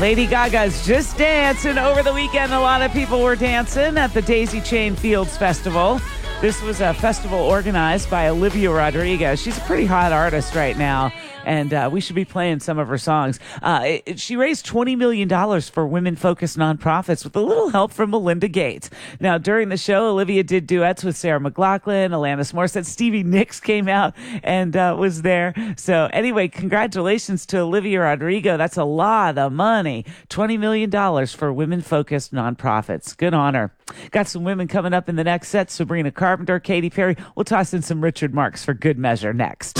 Lady Gaga's Just Dancing. Over the weekend, a lot of people were dancing at the Daisy Chain Fields Festival. This was a festival organized by Olivia Rodrigo. She's a pretty hot artist right now, and we should be playing some of her songs. She raised $20 million for women-focused nonprofits with a little help from Melinda Gates. Now, during the show, Olivia did duets with Sarah McLachlan, Alanis Morissette. Stevie Nicks came out and was there. So anyway, congratulations to Olivia Rodrigo. That's a lot of money. $20 million for women-focused nonprofits. Good on her. Got some women coming up in the next set. Sabrina Carpenter, Katy Perry. We'll toss in some Richard Marx for good measure next.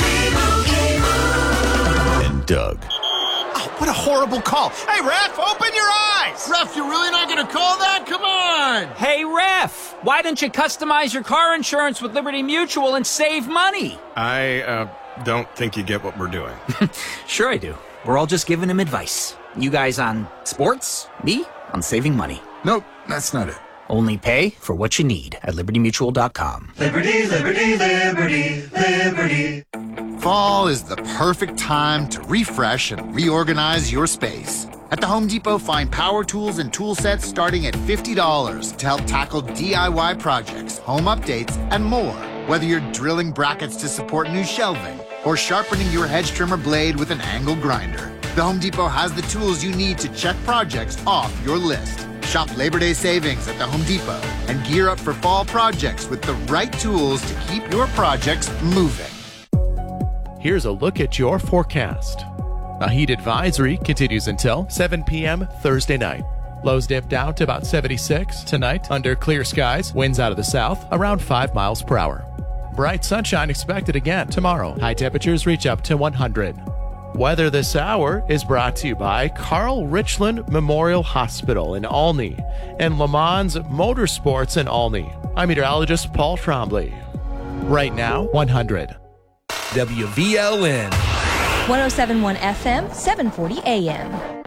And Doug. Oh, what a horrible call. Hey, Ref, open your eyes. Ref, you're really not going to call that? Come on. Hey, Ref, why don't you customize your car insurance with Liberty Mutual and save money? I don't think you get what we're doing. Sure I do. We're all just giving him advice. You guys on sports, me on saving money. Nope, that's not it. Only pay for what you need at libertymutual.com. Liberty, liberty, liberty, liberty. Fall is the perfect time to refresh and reorganize your space. At the Home Depot, find power tools and tool sets starting at $50 to help tackle DIY projects, home updates, and more. Whether you're drilling brackets to support new shelving or sharpening your hedge trimmer blade with an angle grinder, the Home Depot has the tools you need to check projects off your list. Shop Labor Day savings at the Home Depot and gear up for fall projects with the right tools to keep your projects moving. Here's a look at your forecast. A heat advisory continues until 7 p.m. Thursday night. Lows dip down to about 76 tonight under clear skies, winds out of the south around 5 miles per hour. Bright sunshine expected again tomorrow. High temperatures reach up to 100. Weather this hour is brought to you by Carl Richland Memorial Hospital in Olney and Le Mans Motorsports in Olney. I'm meteorologist Paul Trombley. Right now, 100. WVLN. 107.1 FM, 740 AM.